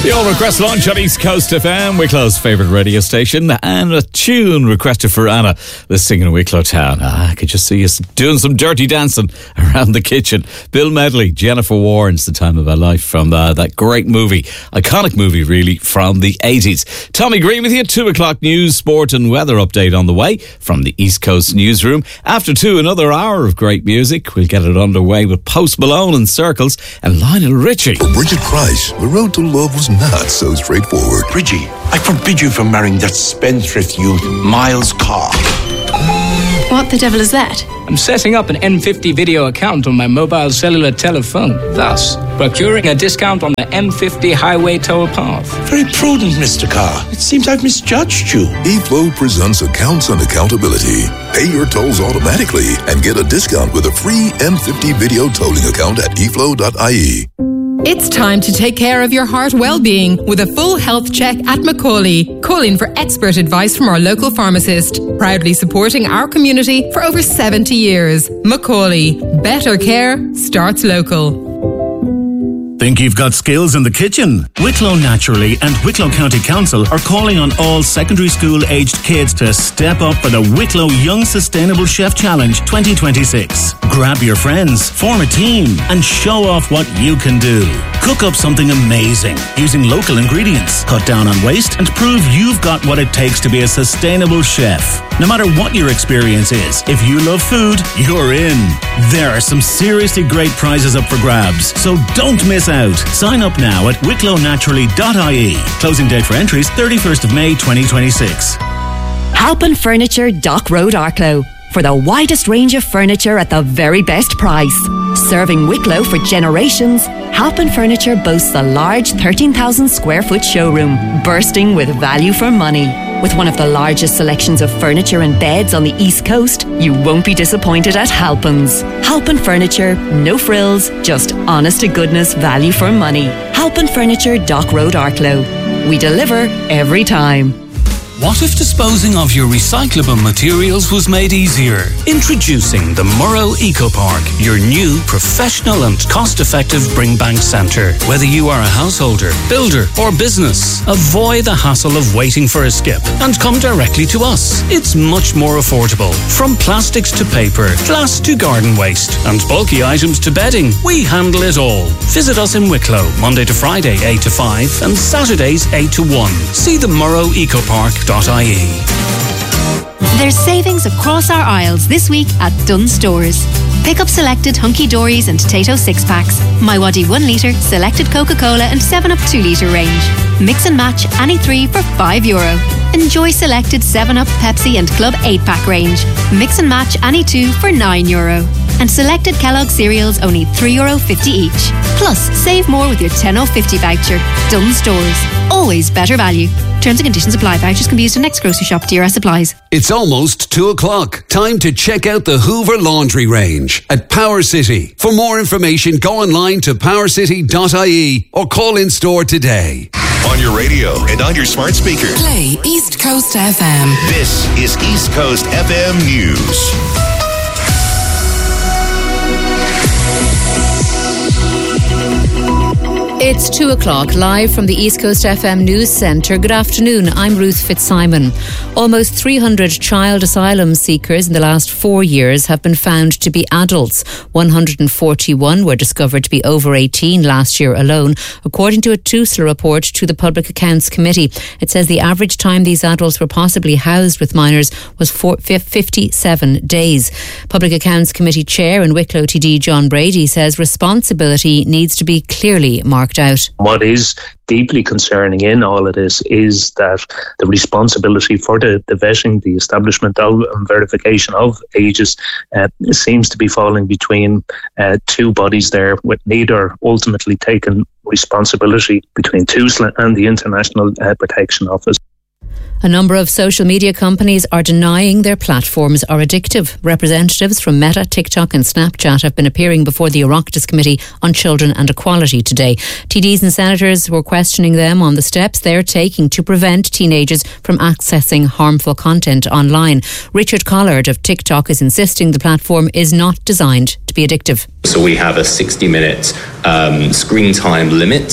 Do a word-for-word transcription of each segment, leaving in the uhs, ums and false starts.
The All Request launch on East Coast F M, Wicklow's favourite radio station, and a tune requested for Anna, the singing in Wicklow Town. Ah, I could just see us doing some dirty dancing around the kitchen. Bill Medley, Jennifer Warnes, The Time of Our Life, from uh, that great movie, iconic movie really, from the eighties. Tommy Green with you, two o'clock news, sport and weather update on the way from the East Coast newsroom. After two, another hour of great music. We'll get it underway with Post Malone and Circles and Lionel Richie. For Bridget Price, the road to love was not so straightforward. Bridgie, I forbid you from marrying that spendthrift youth, Miles Carr. What the devil is that? I'm setting up an N fifty video account on my mobile cellular telephone, thus procuring a discount on the M fifty highway toll path. Very prudent, Mister Carr. It seems I've misjudged you. eFlow presents accounts and accountability. Pay your tolls automatically and get a discount with a free M fifty video tolling account at e flow dot I E. It's time to take care of your heart well-being with a full health check at Macaulay. Call in for expert advice from our local pharmacist. Proudly supporting our community for over seventy years. Macaulay. Better care starts local. Think you've got skills in the kitchen? Wicklow Naturally and Wicklow County Council are calling on all secondary school aged kids to step up for the Wicklow Young Sustainable Chef Challenge twenty twenty-six. Grab your friends, form a team and show off what you can do. Cook up something amazing using local ingredients, cut down on waste and prove you've got what it takes to be a sustainable chef. No matter what your experience is, if you love food, you're in. There are some seriously great prizes up for grabs, so don't miss out. Sign up now at wicklow naturally dot I E. Closing date for entries thirty-first of May twenty twenty-six. Halpin Furniture, Dock Road, Arklow. For the widest range of furniture at the very best price. Serving Wicklow for generations, Halpin Furniture boasts a large thirteen thousand square foot showroom, bursting with value for money. With one of the largest selections of furniture and beds on the East Coast, you won't be disappointed at Halpin's. Halpin Furniture, no frills, just honest to goodness value for money. Halpin Furniture, Dock Road, Arklow. We deliver every time. What if disposing of your recyclable materials was made easier? Introducing the Murrow Eco Park, your new professional and cost-effective bring bank centre. Whether you are a householder, builder or business, avoid the hassle of waiting for a skip and come directly to us. It's much more affordable. From plastics to paper, glass to garden waste and bulky items to bedding, we handle it all. Visit us in Wicklow, Monday to Friday eight to five and Saturdays eight to one. See the Murrow Eco Park. There's savings across our aisles this week at Dunnes Stores. Pick up selected Hunky Dories and Tato six packs, My Waddy one litre, selected Coca-Cola and seven up two litre range. Mix and match any three for five euro. Enjoy selected seven up, Pepsi and Club eight pack range. Mix and match any two for nine euro. And selected Kellogg cereals only three euro fifty each. Plus, save more with your ten off fifty voucher. Dunnes Stores. Always better value. Terms and conditions apply. Vouchers can be used in next grocery shop. D R S supplies. It's almost two o'clock. Time to check out the Hoover Laundry Range at Power City. For more information, go online to power city dot I E or call in store today. On your radio and on your smart speaker. Play East Coast F M. This is East Coast F M News. It's two o'clock, live from the East Coast F M News Centre. Good afternoon, I'm Ruth Fitzsimon. Almost three hundred child asylum seekers in the last four years have been found to be adults. one hundred forty-one were discovered to be over eighteen last year alone, according to a TUSLA report to the Public Accounts Committee. It says the average time these adults were possibly housed with minors was fifty-seven days. Public Accounts Committee Chair and Wicklow T D John Brady says responsibility needs to be clearly marked out. What is deeply concerning in all of this is that the responsibility for the, the vetting, the establishment of and verification of ages uh, seems to be falling between uh, two bodies there, with neither ultimately taking responsibility between TUSLA and the International uh, Protection Office. A number of social media companies are denying their platforms are addictive. Representatives from Meta, TikTok and Snapchat have been appearing before the Oireachtas Committee on Children and Equality today. T Ds and senators were questioning them on the steps they're taking to prevent teenagers from accessing harmful content online. Richard Collard of TikTok is insisting the platform is not designed to be addictive. So we have a sixty minute um, screen time limit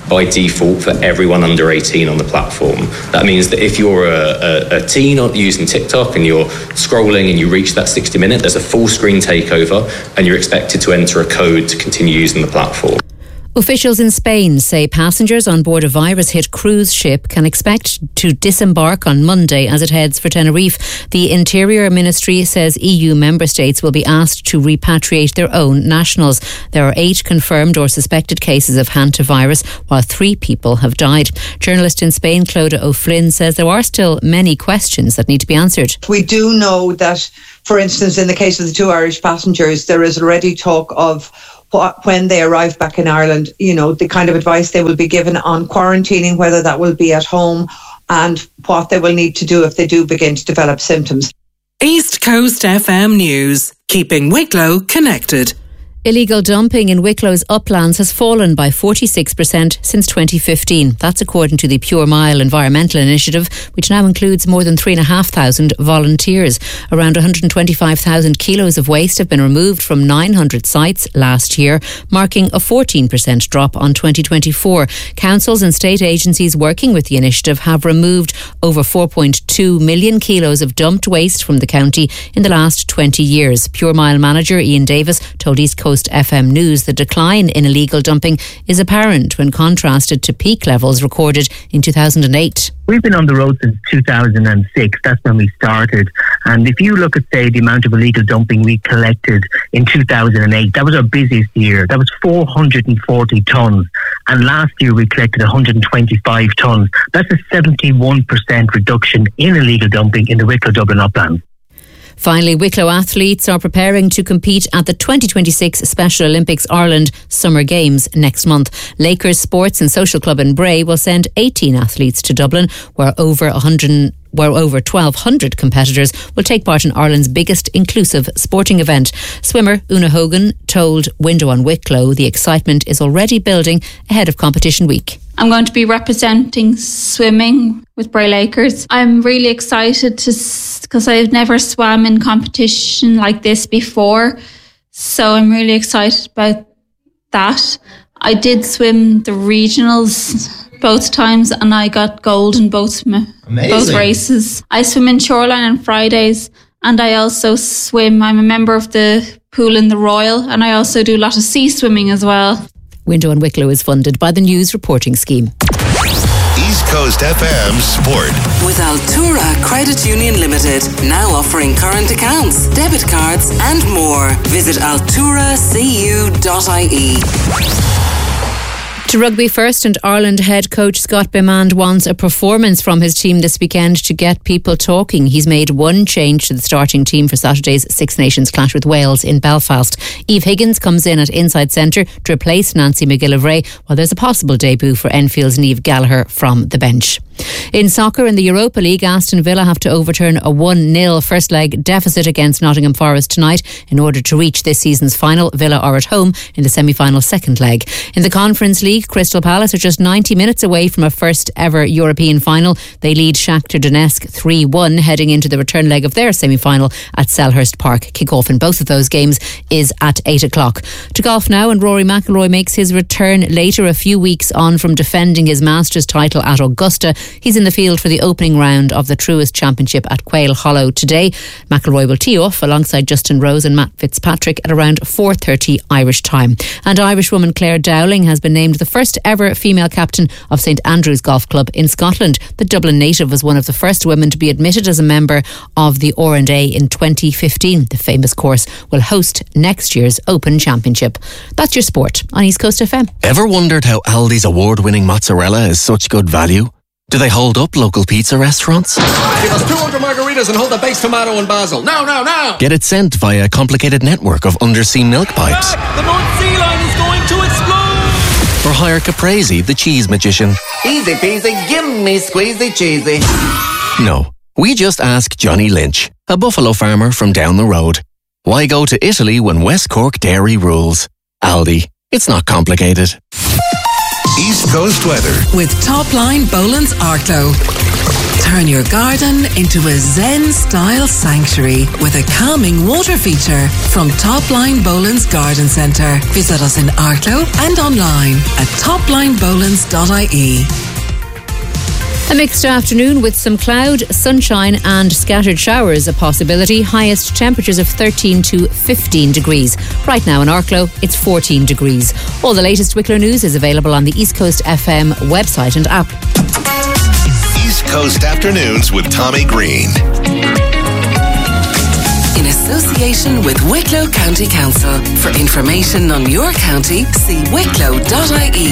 by default for everyone under eighteen on the platform. That means that if you're a, a, a teen using TikTok and you're scrolling and you reach that sixty minute, there's a full screen takeover and you're expected to enter a code to continue using the platform. Officials in Spain say passengers on board a virus-hit cruise ship can expect to disembark on Monday as it heads for Tenerife. The Interior Ministry says E U member states will be asked to repatriate their own nationals. There are eight confirmed or suspected cases of hantavirus, while three people have died. Journalist in Spain, Clodagh O'Flynn, says there are still many questions that need to be answered. We do know that, for instance, in the case of the two Irish passengers, there is already talk of what, when they arrive back in Ireland, you know, the kind of advice they will be given on quarantining, whether that will be at home, and what they will need to do if they do begin to develop symptoms. East Coast F M News, keeping Wicklow connected. Illegal dumping in Wicklow's uplands has fallen by forty-six percent since twenty fifteen. That's according to the Pure Mile Environmental Initiative, which now includes more than three thousand five hundred volunteers. Around one hundred twenty-five thousand kilos of waste have been removed from nine hundred sites last year, marking a fourteen percent drop on twenty twenty-four. Councils and state agencies working with the initiative have removed over four point two million kilos of dumped waste from the county in the last twenty years. Pure Mile manager Ian Davis told East Coast F M News the decline in illegal dumping is apparent when contrasted to peak levels recorded in two thousand eight. We've been on the road since two thousand six. That's when we started. And if you look at, say, the amount of illegal dumping we collected in two thousand eight, that was our busiest year. That was four hundred forty tonnes. And last year we collected one hundred twenty-five tonnes. That's a seventy-one percent reduction in illegal dumping in the Wicklow Dublin uplands. Finally, Wicklow athletes are preparing to compete at the twenty twenty-six Special Olympics Ireland Summer Games next month. Lakers Sports and Social Club in Bray will send eighteen athletes to Dublin, where over one hundred where over twelve hundred competitors will take part in Ireland's biggest inclusive sporting event. Swimmer Una Hogan told Window on Wicklow the excitement is already building ahead of competition week. I'm going to be representing swimming with Bray Lakers. I'm really excited to because I've never swam in competition like this before. So I'm really excited about that. I did swim the regionals both times and I got gold in both both races. I swim in Shoreline on Fridays and I also swim. I'm a member of the pool in the Royal and I also do a lot of sea swimming as well. Window on Wicklow is funded by the News Reporting Scheme. East Coast F M Sport. With Altura Credit Union Limited, now offering current accounts, debit cards and more. Visit altura c u dot i e. To rugby first, and Ireland head coach Scott Bimand wants a performance from his team this weekend to get people talking. He's made one change to the starting team for Saturday's Six Nations clash with Wales in Belfast. Eve Higgins comes in at inside centre to replace Nancy McGillivray, while there's a possible debut for Enfield's Niamh Gallagher from the bench. In soccer, in the Europa League, Aston Villa have to overturn a one nil first leg deficit against Nottingham Forest tonight in order to reach this season's final. Villa are at home in the semi-final second leg. In the Conference League, Crystal Palace are just ninety minutes away from a first ever European final. They lead Shakhtar Donetsk three one heading into the return leg of their semi-final at Selhurst Park. Kick-off in both of those games is at eight o'clock. To golf now, and Rory McIlroy makes his return later, a few weeks on from defending his Masters title at Augusta. He's in the field for the opening round of the Truist Championship at Quail Hollow today. McIlroy will tee off alongside Justin Rose and Matt Fitzpatrick at around four thirty Irish time. And Irish woman Claire Dowling has been named the first ever female captain of St Andrews Golf Club in Scotland. The Dublin native was one of the first women to be admitted as a member of the R and A in twenty fifteen. The famous course will host next year's Open Championship. That's your sport on East Coast F M. Ever wondered how Aldi's award-winning mozzarella is such good value? Do they hold up local pizza restaurants? Give us two hundred margaritas and hold the baked tomato and basil. Now, now, now! Get it sent via a complicated network of undersea milk pipes. The North Sea Line is going to explode! Or hire Caprese, the cheese magician. Easy peasy, give me squeezy cheesy. No, we just ask Johnny Lynch, a buffalo farmer from down the road. Why go to Italy when West Cork dairy rules? Aldi, it's not complicated. East Coast weather. With Topline Boland's Arklow. Turn your garden into a Zen-style sanctuary with a calming water feature from Topline Boland's Garden Centre. Visit us in Arklow and online at topline bolands dot I E. A mixed afternoon with some cloud, sunshine and scattered showers a possibility. Highest temperatures of thirteen to fifteen degrees. Right now in Arklow, it's fourteen degrees. All the latest Wicklow news is available on the East Coast F M website and app. East Coast Afternoons with Tommy Green. In association with Wicklow County Council. For information on your county, see wicklow dot I E.